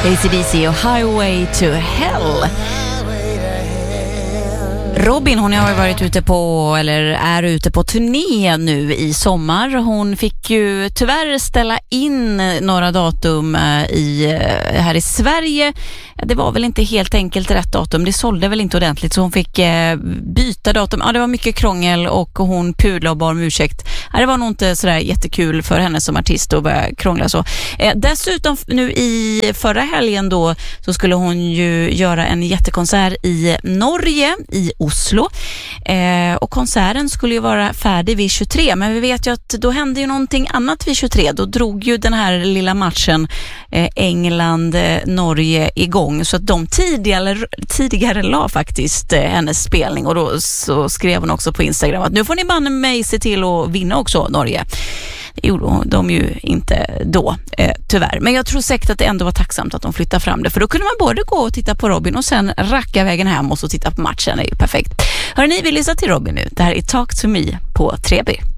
AC/DC och Highway to Hell. Robin, hon har ju varit ute på, eller är ute på turné nu i sommar. Hon fick ju tyvärr ställa in några datum här i Sverige. Det var väl inte helt enkelt rätt datum. Det sålde väl inte ordentligt, så hon fick byta datum. Ja, det var mycket krångel och hon pudlade och bar om ursäkt. Ja, det var nog inte sådär jättekul för henne som artist att börja krångla så. Dessutom nu i förra helgen då, så skulle hon ju göra en jättekonsert i Norge, i Oslo. Och konserten skulle ju vara färdig vid 23, men vi vet ju att då hände ju någonting annat vid 23. Då drog ju den här lilla matchen England-Norge igång, så att de tidigare la faktiskt hennes spelning, och då så skrev hon också på Instagram att nu får ni banne mig se till att vinna också, Norge. Det gjorde de ju inte då, tyvärr. Men jag tror säkert att det ändå var tacksamt att de flyttade fram det, för då kunde man både gå och titta på Robin och sen racka vägen hem och så titta på matchen. Det är ju perfekt. Hörrni, vi lyssnar till Robin nu. Det här är Talk to Me på 3B.